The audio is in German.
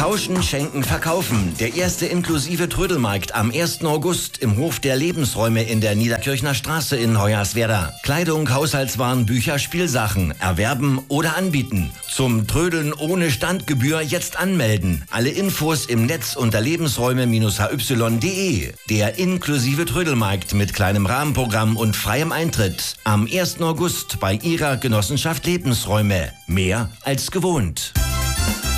Tauschen, Schenken, Verkaufen. Der erste inklusive Trödelmarkt am 1. August im Hof der Lebensräume in der Niederkirchner Straße in Hoyerswerda. Kleidung, Haushaltswaren, Bücher, Spielsachen. Erwerben oder anbieten. Zum Trödeln ohne Standgebühr jetzt anmelden. Alle Infos im Netz unter lebensräume-hy.de. Der inklusive Trödelmarkt mit kleinem Rahmenprogramm und freiem Eintritt. Am 1. August bei Ihrer Genossenschaft Lebensräume. Mehr als gewohnt.